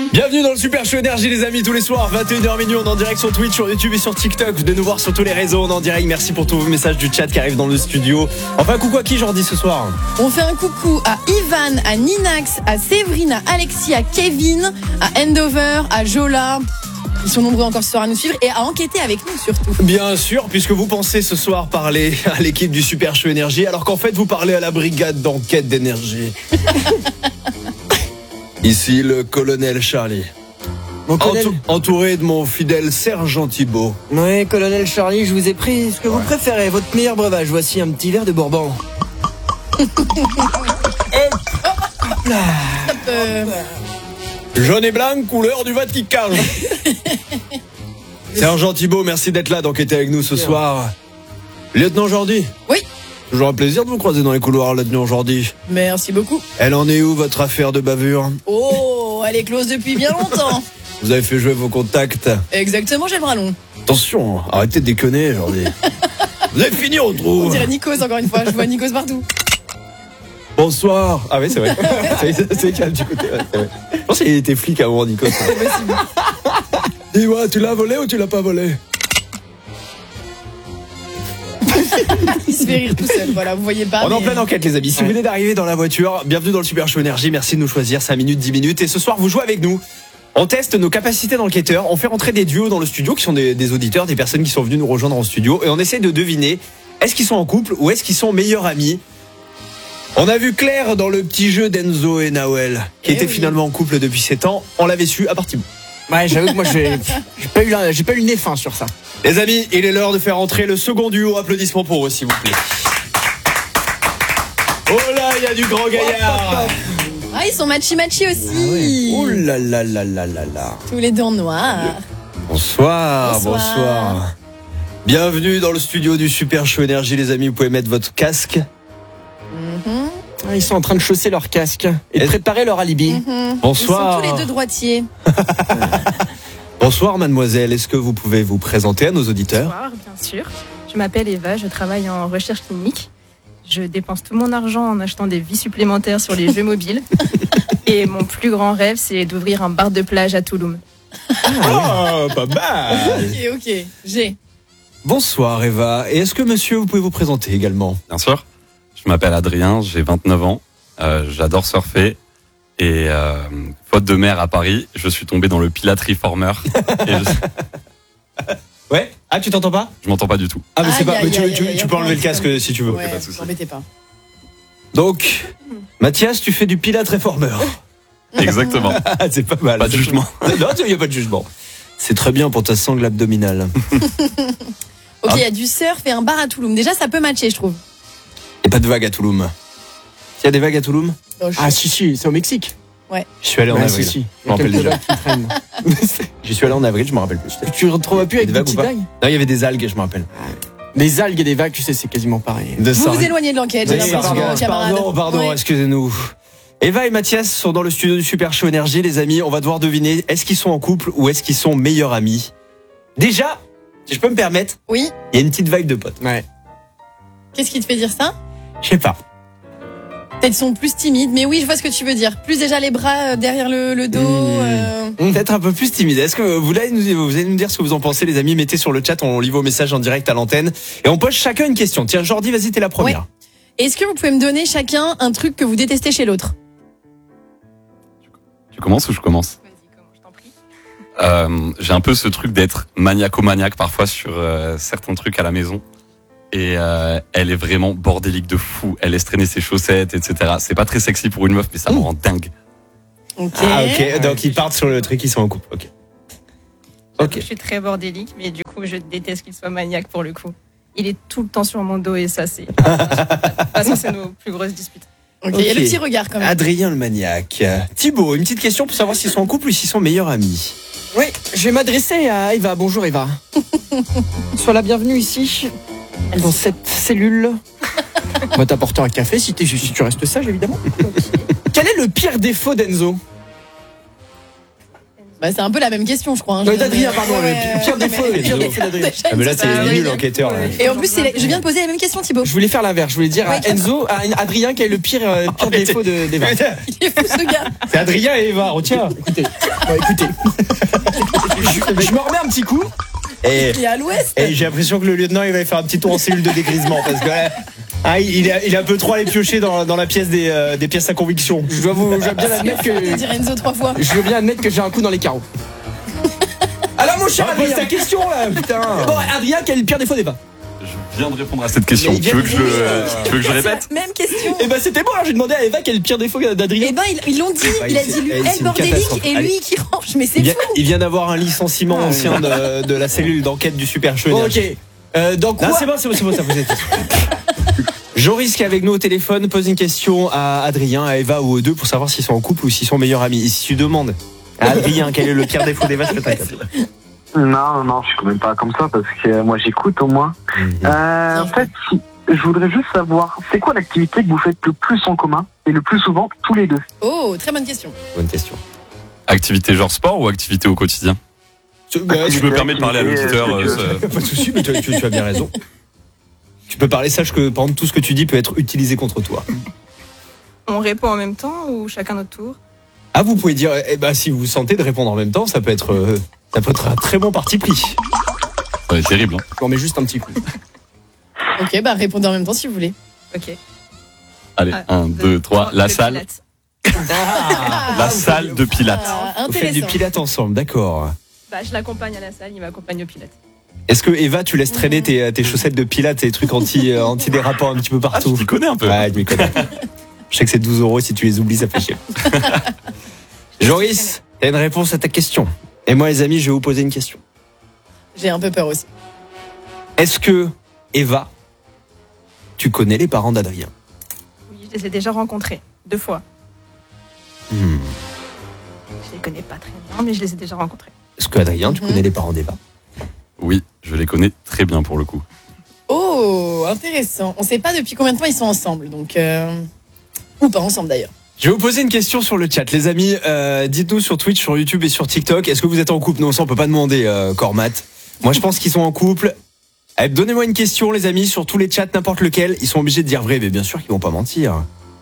Bienvenue dans le Super Show Énergie les amis, tous les soirs 21h minuit, on est en direct sur Twitch, sur YouTube et sur TikTok. Vous venez nous voir sur tous les réseaux, on est en direct. Merci pour tous vos messages du chat qui arrivent dans le studio. Enfin coucou à qui Jordi ce soir? On fait un coucou à Ivan, à Ninax, à Séverine, à Alexis, à Kevin, à Endover, à Jola. Ils sont nombreux encore ce soir à nous suivre et à enquêter avec nous surtout. Bien sûr, puisque vous pensez ce soir parler à l'équipe du Super Show Énergie, alors qu'en fait vous parlez à la brigade d'enquête d'énergie. Ici le colonel Charlie. Mon colonel. Entouré de mon fidèle sergent Thibault. Oui, colonel Charlie, je vous ai pris ce que vous préférez, votre meilleur breuvage. Voici un petit verre de Bourbon. Jaune et blanc, couleur du Vatican. Sergent Thibault, merci d'être là, d'enquêter avec nous ce soir. Lieutenant Jordi. Oui. Toujours un plaisir de vous croiser dans les couloirs, lieutenant Jordi. Merci beaucoup. Elle en est où, votre affaire de bavure? Oh, elle est close depuis bien longtemps. Vous avez fait jouer vos contacts. Exactement, j'ai le bras long. Attention, arrêtez de déconner, Jordi. Vous avez fini, on On trouve. dirait Nikos encore une fois, je vois Nikos partout. Bonsoir. Ah oui, c'est vrai. c'est calme du côté. Ouais, c'est vrai. Je pense qu'il était flic avant, Nico. C'est possible. Dis-moi, tu l'as volé ou tu l'as pas volé? Il se fait rire tout seul, voilà, vous voyez pas. On est en mais- pleine enquête les amis, si vous venez d'arriver dans la voiture, bienvenue dans le Super Show Énergie, merci de nous choisir 5 minutes, 10 minutes. Et ce soir vous jouez avec nous, on teste nos capacités d'enquêteur, on fait rentrer des duos dans le studio qui sont des auditeurs, des personnes qui sont venues nous rejoindre en studio. Et on essaie de deviner, est-ce qu'ils sont en couple ou est-ce qu'ils sont meilleurs amis? On a vu Claire dans le petit jeu d'Enzo et Nawel, qui étaient finalement en couple depuis 7 ans, on l'avait su à partir. Ouais, j'avoue que moi, j'ai pas eu le nez fin sur ça. Les amis, il est l'heure de faire entrer le second duo, applaudissements pour eux s'il vous plaît. Oh là, il y a du grand gaillard. Ah, ils sont matchy-matchy aussi. Oh là là là là là là. Tous les deux en noir. Bonsoir, Bonsoir. bonsoir. Bienvenue dans le studio du Super Show Énergie, les amis. Vous pouvez mettre votre casque. Ah, ils sont en train de chausser leur casque et de préparer leur alibi. Bonsoir. Ils sont tous les deux droitiers. Bonsoir, mademoiselle. Est-ce que vous pouvez vous présenter à nos auditeurs? Bonsoir, bien sûr. Je m'appelle Eva, je travaille en recherche clinique. Je dépense tout mon argent en achetant des vies supplémentaires sur les jeux mobiles. Et mon plus grand rêve, c'est d'ouvrir un bar de plage à Touloum. Oh, pas mal. Ok, j'ai. Bonsoir, Eva. Et est-ce que monsieur, vous pouvez vous présenter également? Bien sûr. Je m'appelle Adrien, j'ai 29 ans. J'adore surfer. Et faute de mer à Paris, je suis tombé dans le Pilate Reformer. Et Ouais. Ah, tu t'entends pas? je m'entends pas du tout. Ah, mais c'est Aïe, pas. aïe, Mais tu aïe, peux enlever le casque si tu veux. Ouais, pas de souci. n'embêtez pas. Donc, Mathias, tu fais du Pilate Reformer. Exactement. Ah, c'est pas mal. Pas de jugement. Non, il n'y a pas de jugement. C'est très bien pour ta sangle abdominale. Ok, il y a du surf et un bar à Touloum. Déjà, ça peut matcher, je trouve. Et pas de vagues à Touloum. Il y a des vagues à Touloum? Ah si, c'est au Mexique. Je suis allé en Ouais, avril. si. Je me rappelle Quelques déjà. vagues qui traînent. J'y suis allé en avril, je me rappelle plus. Tu ne retrouves plus avec Des des vagues petites ou pas? vagues? Non, il y avait des algues, je me rappelle. Des algues et des vagues, tu sais, c'est quasiment pareil. De Vous vous éloignez de l'enquête, j'ai Oui, l'impression, pardon, camarades. pardon, Ouais. excusez-nous. Eva et Mathias sont dans le studio du Super Show Énergie, les amis. On va devoir deviner, est-ce qu'ils sont en couple ou est-ce qu'ils sont meilleurs amis? Déjà, si je peux me permettre, Oui, il y a une petite vibe de potes. Ouais. qu'est-ce qui te fait dire ça? Je sais pas. Peut-être sont plus timides, mais oui, je vois ce que tu veux dire. Plus déjà les bras derrière le dos. Peut-être un peu plus timide. Est-ce que vous allez nous dire ce que vous en pensez, les amis? Mettez sur le chat, on lit vos messages en direct à l'antenne. Et on pose chacun une question. Tiens, Jordi, vas-y, t'es la première. Est-ce que vous pouvez me donner chacun un truc que vous détestez chez l'autre? Tu commences ou je commence? Vas-y, comment je t'en prie. J'ai un peu ce truc d'être maniaco-maniaque parfois sur certains trucs à la maison. Et elle est vraiment bordélique de fou. Elle laisse traîner ses chaussettes, etc. C'est pas très sexy pour une meuf, mais ça me rend dingue. Ok. Ah, ok. Donc, ils partent sur le truc, ils sont en couple. Ok. Ok. Je suis très bordélique, mais du coup, je déteste qu'il soit maniaque pour le coup. Il est tout le temps sur mon dos et ça, c'est. De toute façon, c'est nos plus grosses disputes. Ok, il y a le Ok. petit regard quand même. Adrien le maniaque. Thibaut, une petite question pour savoir s'ils sont en couple ou s'ils sont meilleurs amis. Oui, je vais m'adresser à Eva. Bonjour Eva. Sois la bienvenue ici, dans cette cellule. On va t'apporter un café si tu restes sage, évidemment. Quel est le pire défaut d'Enzo? Bah, c'est un peu la même question, je crois. Hein, D'Adrien, pardon. Ouais, Le pire défaut d'Adrien. Ah, mais là, c'est Ah, nul oui. l'enquêteur. là. Et en plus, je viens de poser la même question, Thibaut. Je voulais faire l'inverse. Je voulais dire à Ouais, Enzo, à Adrien, quel est le pire mais défaut d'Eva. Il est fou, ce gars. C'est Adrien et Eva, retiens. Écoutez. Je me remets un petit coup. Et Il est à l'ouest. j'ai l'impression que le lieutenant il va faire un petit tour en cellule de dégrisement parce que il est un peu trop allé piocher dans la pièce des pièces à conviction. Je dois bien admettre Je que. dirais Enzo 3 fois. Je veux bien admettre que j'ai un coup dans les carreaux. Alors mon cher Pose Adrien. ta question là, putain. Bon, Adrien, quel est le pire défaut d'Eva? Je viens de répondre à cette question. Mais il Tu veux vient que de je répète? C'est la même question. Eh ben c'était bon, hein, j'ai demandé à Eva quel est le pire défaut d'Adrien. Eh ben, ils l'ont dit. Il a dit lui, c'est elle une bordélique catastrophe. et lui qui range. Mais c'est Il fou. vient d'avoir un licenciement ancien de la cellule d'enquête du Super Show Bon, Énergie. ok. Dans quoi Non, c'est bon, ça vous êtes. Joris qui est avec nous au téléphone pose une question à Adrien, à Eva ou aux deux pour savoir s'ils sont en couple ou s'ils sont meilleurs amis. Et si tu demandes à Adrien quel est le pire défaut d'Eva, je peux t'inquiéter. Non, je suis quand même pas comme ça parce que moi j'écoute au moins. En fait, je voudrais juste savoir, c'est quoi l'activité que vous faites le plus en commun et le plus souvent tous les deux? Oh, très bonne question. Bonne question. Activité genre sport ou activité au quotidien? Je me permets de parler à l'auditeur. Pas de souci, mais tu as bien raison. Tu peux parler, sache que par exemple tout ce que tu dis peut être utilisé contre toi. On répond en même temps ou chacun notre tour? Ah, vous pouvez dire, si vous sentez de répondre en même temps, ça peut être un très bon parti pris. Ça va être terrible. Hein. On met juste un petit coup. Ok, bah répondez en même temps si vous voulez. Ok. Allez, 1, 2, 3, la Le salle. Pilates. La salle de Pilates. Ah, Vous faites du intéressant. pilate ensemble, d'accord. Bah, je l'accompagne à la salle, il m'accompagne au Pilates. Est-ce que Eva, tu laisses traîner tes chaussettes de pilate, tes trucs anti-dérapants un petit peu Ah, partout? tu connais un peu. Ouais, je m'y connais. Je sais que c'est 12 €, si tu les oublies, ça fait chier. Joris, t'as une réponse à ta question. Et moi, les amis, je vais vous poser une question. J'ai un peu peur aussi. Est-ce que, Eva, tu connais les parents d'Adrien? Oui, je les ai déjà rencontrés 2 fois. Je les connais pas très bien, mais je les ai déjà rencontrés. Est-ce que, Adrien, tu connais les parents d'Eva? Oui, je les connais très bien pour le coup. Oh, intéressant. On sait pas depuis combien de temps ils sont ensemble, donc ou pas ensemble d'ailleurs. Je vais vous poser une question sur le chat, les amis. Dites-nous sur Twitch, sur YouTube et sur TikTok. Est-ce que vous êtes en couple? Non, ça on peut pas demander, Cormat. Moi, je pense qu'ils sont en couple. Allez, donnez-moi une question, les amis, sur tous les chats, n'importe lequel. Ils sont obligés de dire vrai, mais bien sûr qu'ils vont pas mentir.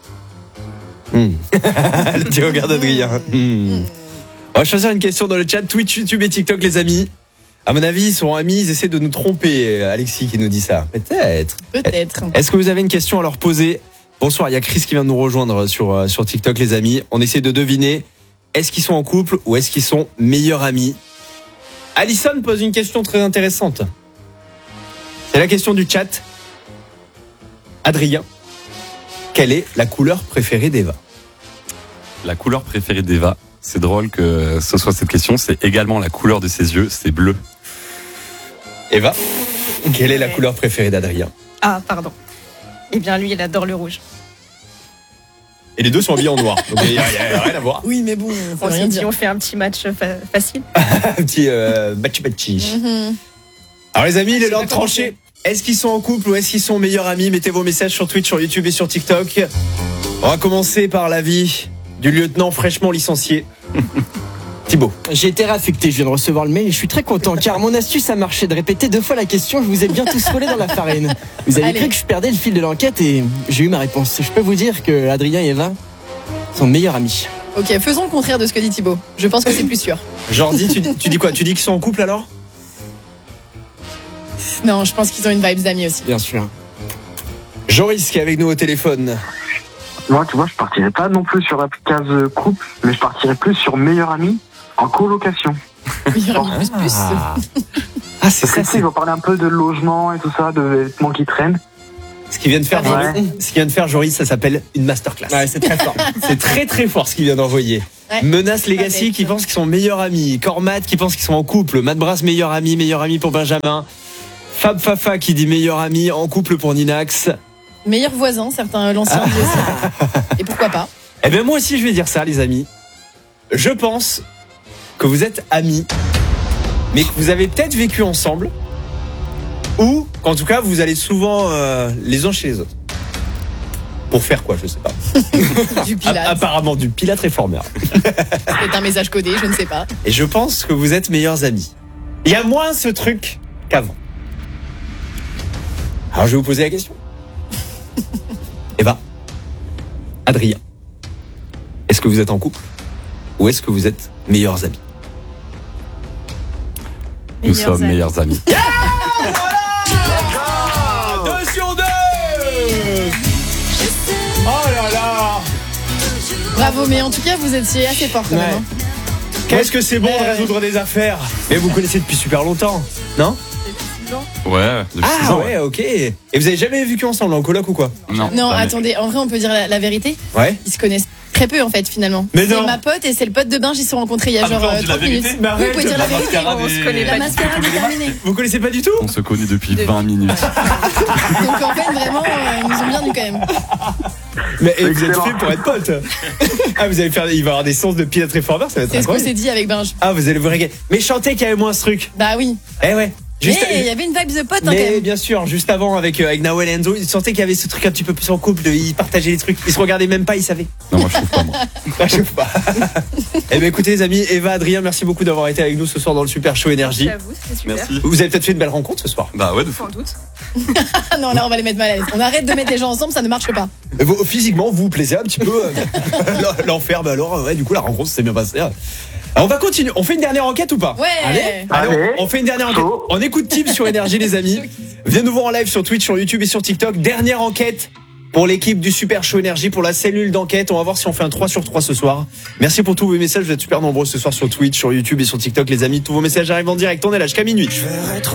Tu regardes Adrien. On va choisir une question dans le chat, Twitch, YouTube et TikTok, les amis. À mon avis, ils sont amis, ils essaient de nous tromper. Alexis qui nous dit ça. Peut-être. Peut-être. Est-ce que vous avez une question à leur poser? Bonsoir, il y a Chris qui vient de nous rejoindre sur TikTok, les amis. On essaie de deviner, est-ce qu'ils sont en couple ou est-ce qu'ils sont meilleurs amis? Alison pose une question très intéressante. C'est la question du chat. Adrien, quelle est la couleur préférée d'Eva? La couleur préférée d'Eva, c'est drôle que ce soit cette question, c'est également la couleur de ses yeux, c'est bleu. Eva, quelle est la couleur préférée d'Adrien? Ah, pardon. Eh bien, lui, il adore le rouge. Et les deux sont habillés en noir, donc il n'y a rien à voir. Oui, mais bon, ça On veut rien s'est dit, dire. on fait un petit match facile. Un petit bachi. Alors les amis, il est l'heure de trancher. Est-ce qu'ils sont en couple ou est-ce qu'ils sont meilleurs amis? Mettez vos messages sur Twitch, sur YouTube et sur TikTok. On va commencer par l'avis du lieutenant fraîchement licencié. Thibaut. J'ai été réaffecté, je viens de recevoir le mail et je suis très content car mon astuce a marché de répéter 2 fois la question, je vous ai bien tous roulé dans la farine. Vous avez Allez. cru que je perdais le fil de l'enquête et j'ai eu ma réponse. Je peux vous dire que Adrien et Eva sont meilleurs amis. Ok, faisons le contraire de ce que dit Thibaut. Je pense que c'est plus sûr. Jordi, tu dis quoi? Tu dis qu'ils sont en couple alors? Non, je pense qu'ils ont une vibe d'amis aussi. Bien sûr. Joris qui est avec nous au téléphone. Moi, tu vois, je partirais pas non plus sur la case couple, mais je partirais plus sur meilleur ami en colocation. Meilleur ami plus. Ah, c'est Parce que tu sais, ils vont parler un peu de logement et tout ça, de vêtements qui traînent. Ce qu'il vient de faire, Ouais. ce qu'il vient de faire Joris, ça s'appelle une masterclass. Ouais, c'est très fort. C'est très très fort ce qu'il vient d'envoyer. Ouais. Menace Legacy qui pense qu'ils sont meilleurs amis. Cormat qui pense qu'ils sont en couple. Matt Brass meilleur ami pour Benjamin. Fab Fafa qui dit meilleur ami en couple pour Ninax. Meilleur voisin, certains l'ancien dit aussi. Et pourquoi pas? Eh bien moi aussi je vais dire ça les amis. Je pense que vous êtes amis, mais que vous avez peut-être vécu ensemble, ou qu'en tout cas vous allez souvent les uns chez les autres. Pour faire quoi, je sais pas. Du Pilates. Apparemment du Pilate réformeur. C'est un message codé, je ne sais pas. Et je pense que vous êtes meilleurs amis. Il y a moins ce truc qu'avant. Alors je vais vous poser la question. Eva, Adrien, est-ce que vous êtes en couple ou est-ce que vous êtes meilleurs amis? Nous sommes meilleurs amis. 2 sur 2. Oh là là. Bravo, mais en tout cas, vous étiez assez fort quand même. hein. Qu'est-ce que c'est bon de résoudre des affaires. Mais vous connaissez depuis super longtemps, non? Ouais, depuis 6 Ah ans. ouais, ok. Et vous avez jamais vécu ensemble en coloc ou quoi? Non, Non, jamais. attendez, en vrai, on peut dire la vérité. Ouais. Ils se connaissent très peu en fait, finalement. Mais C'est non. ma pote et c'est le pote de Binge, ils se sont rencontrés il y a Ah, genre mais on dit la 30 minutes. vérité. Mais Oui, arrête, vous pouvez dire la la vérité. mascarade On se connaît La pas. mascarade est terminée. Vous connaissez pas du tout? On se connaît depuis 20 minutes. Donc en fait, vraiment, ils nous ont bien nu quand même. Mais et vous êtes excellent. fait pour être pote. Ah, vous allez faire, il va y avoir des séances de Pilate réformeur, ça va être C'est ce qu'on s'est incroyable. dit avec Binge. Ah, vous allez vous régaler. Mais chantez qu'il y avait moins ce truc. Bah oui. Eh ouais. Juste, Mais il y avait une vibe de pote hein, quand mais même. bien sûr, juste avant avec Nawel et Enzo, ils sentaient qu'il y avait ce truc un petit peu plus en couple, ils partageaient les trucs, ils se regardaient même pas, ils savaient. Non, moi je trouve pas, moi. Ah, je sais pas. Eh bien écoutez les amis, Eva, Adrien, merci beaucoup d'avoir été avec nous ce soir dans le Super Show Énergie. Merci à vous, c'était super. Merci. Vous avez peut-être fait une belle rencontre ce soir. Bah ouais, de fou. Sans doute. Ah non, là on va les mettre mal à l'aise. On arrête de mettre les gens ensemble, ça ne marche pas. Physiquement, vous vous plaisez un petit peu. L'enfer, bah alors, ouais, du coup la rencontre s'est bien passée. On va continuer. On fait une dernière enquête ou pas? Ouais. Allez, Allez. on fait une dernière enquête. Chaud. On écoute Tim sur Énergie, les amis. Venez nous voir en live sur Twitch, sur YouTube et sur TikTok. Dernière enquête pour l'équipe du Super Show Énergie, pour la cellule d'enquête. On va voir si on fait un 3 sur 3 ce soir. Merci pour tous vos messages. Vous êtes super nombreux ce soir sur Twitch, sur YouTube et sur TikTok, les amis. Tous vos messages arrivent en direct. On est là jusqu'à minuit. Je veux retrouver